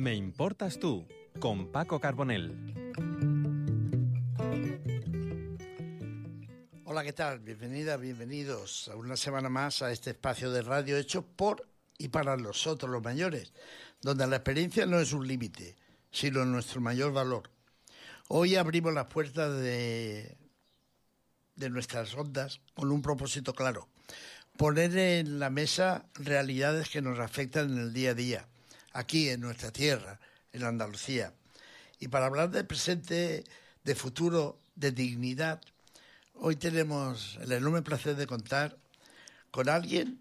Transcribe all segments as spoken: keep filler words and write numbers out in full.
Me importas tú, con Paco Carbonell. Hola, ¿qué tal? Bienvenida, bienvenidos a una semana más a este espacio de radio hecho por y para nosotros los mayores, donde la experiencia no es un límite, sino nuestro mayor valor. Hoy abrimos las puertas de, de nuestras ondas con un propósito claro: poner en la mesa realidades que nos afectan en el día a día, aquí en nuestra tierra, en Andalucía. Y para hablar del presente, de futuro, de dignidad, hoy tenemos el enorme placer de contar con alguien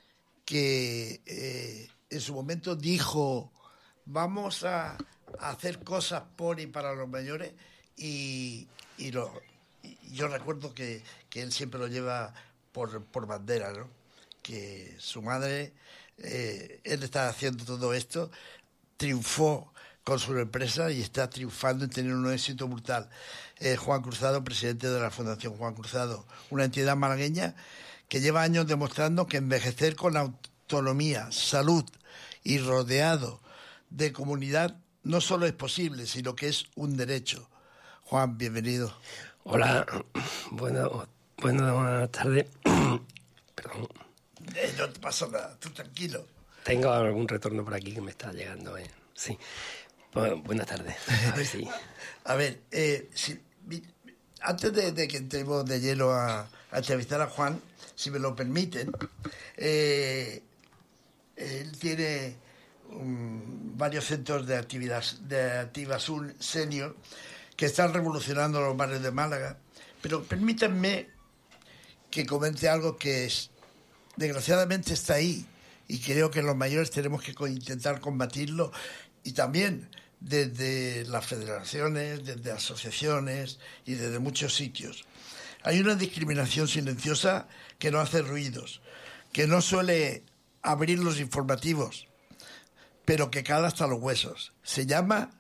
que eh, en su momento dijo: vamos a, a hacer cosas por y para los mayores, y, y, lo, y yo recuerdo que, que él siempre lo lleva por, por bandera, ¿no? Que su madre, eh, él está haciendo todo esto, triunfó con su empresa y está triunfando en tener un éxito brutal. Eh, Juan Cruzado, presidente de la Fundación Juan Cruzado, una entidad malagueña que lleva años demostrando que envejecer con autonomía, salud y rodeado de comunidad no solo es posible, sino que es un derecho. Juan, bienvenido. Hola, bueno, buenas tardes. Perdón. Eh, no te pasa nada, tú tranquilo. Tengo algún retorno por aquí que me está llegando. Eh. Sí. Bueno, buenas tardes. A ver, si... a ver eh, si, antes de, de que entremos de lleno a, a entrevistar a Juan, si me lo permiten, eh, él tiene um, varios centros de actividad de Activasur Senior que están revolucionando los barrios de Málaga, pero permítanme que comente algo que es, desgraciadamente está ahí, y creo que los mayores tenemos que intentar combatirlo, y también desde las federaciones, desde asociaciones y desde muchos sitios. Hay una discriminación silenciosa que no hace ruidos, que no suele abrir los informativos, pero que cala hasta los huesos. Se llama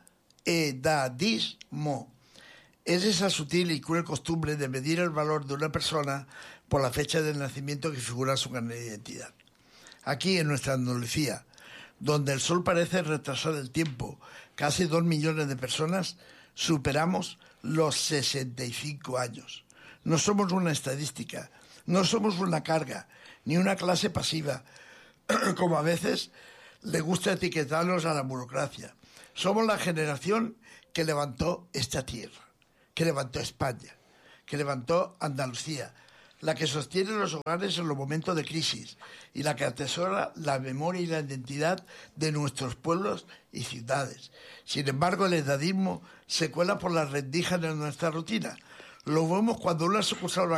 edadismo. Es esa sutil y cruel costumbre de medir el valor de una persona por la fecha de nacimiento que figura en su carnet de identidad. Aquí, en nuestra Andalucía, donde el sol parece retrasar el tiempo, casi dos millones de personas superamos los sesenta y cinco años. No somos una estadística, no somos una carga, ni una clase pasiva, como a veces le gusta etiquetarnos a la burocracia. Somos la generación que levantó esta tierra, que levantó España, que levantó Andalucía, la que sostiene los hogares en los momentos de crisis y la que atesora la memoria y la identidad de nuestros pueblos y ciudades. Sin embargo, el edadismo se cuela por las rendijas de nuestra rutina. Lo vemos cuando una sucursal